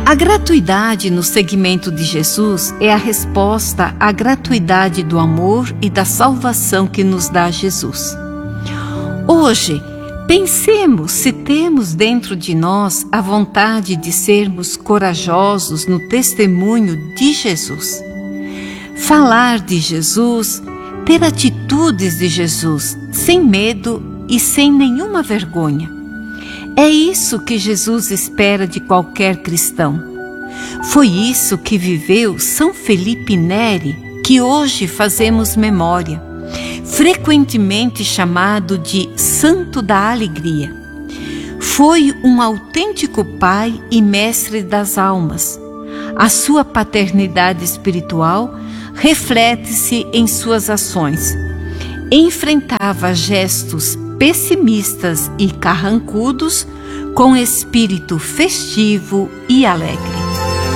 A gratuidade no seguimento de Jesus é a resposta à gratuidade do amor e da salvação que nos dá Jesus. Hoje, pensemos se temos dentro de nós a vontade de sermos corajosos no testemunho de Jesus. Falar de Jesus, ter atitudes de Jesus, sem medo e sem nenhuma vergonha. É isso que Jesus espera de qualquer cristão. Foi isso que viveu São Felipe Neri, que hoje fazemos memória, frequentemente chamado de Santo da Alegria. Foi um autêntico pai e mestre das almas. A sua paternidade espiritual reflete-se em suas ações. Enfrentava gestos pessimistas e carrancudos com espírito festivo e alegre.